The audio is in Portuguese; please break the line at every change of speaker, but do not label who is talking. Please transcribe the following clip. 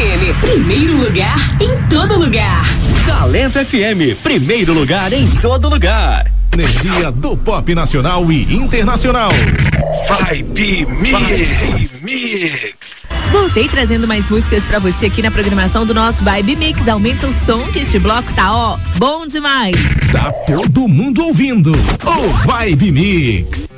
FM, primeiro lugar em todo lugar.
Talento FM, primeiro lugar em todo lugar.
Energia do pop nacional e internacional.
Vibe Mix.
Voltei trazendo mais músicas pra você aqui na programação do nosso Vibe Mix. Aumenta o som que este bloco tá, bom demais.
Tá todo mundo ouvindo o Vibe Mix.